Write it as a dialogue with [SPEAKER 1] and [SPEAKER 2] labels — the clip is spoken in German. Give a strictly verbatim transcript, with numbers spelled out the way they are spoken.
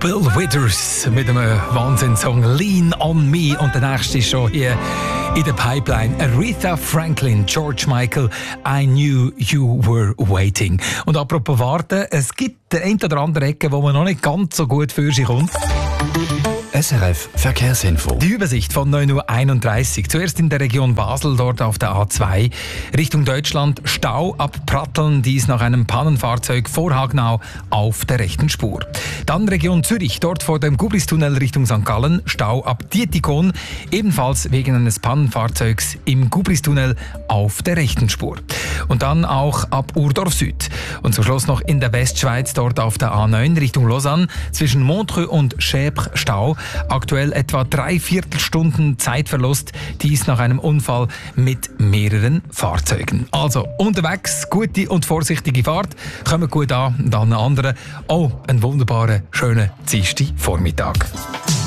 [SPEAKER 1] Bill Withers mit einem Wahnsinnssong Lean on Me. Und der nächste ist schon hier in der Pipeline. Aretha Franklin, George Michael, I Knew You Were Waiting. Und apropos warten, es gibt den ein oder andere Ecke, wo man noch nicht ganz so gut für sich kommt.
[SPEAKER 2] S R F Verkehrsinfo.
[SPEAKER 1] Die Übersicht von neun Uhr einunddreißig. Zuerst in der Region Basel, dort auf der A zwei. Richtung Deutschland Stau ab Pratteln, dies nach einem Pannenfahrzeug vor Hagnau auf der rechten Spur. Dann Region Zürich, dort vor dem Gubristunnel Richtung Sankt Gallen. Stau ab Dietikon, ebenfalls wegen eines Pannenfahrzeugs im Gubristunnel auf der rechten Spur. Und dann auch ab Urdorf Süd. Und zum Schluss noch in der Westschweiz, dort auf der A neun Richtung Lausanne, zwischen Montreux und Schäbre Stau. Aktuell etwa drei Viertelstunden Zeitverlust, dies nach einem Unfall mit mehreren Fahrzeugen. Also unterwegs, gute und vorsichtige Fahrt, kommen gut an und an anderen. Oh, einen wunderbaren, schönen Dienstag Vormittag.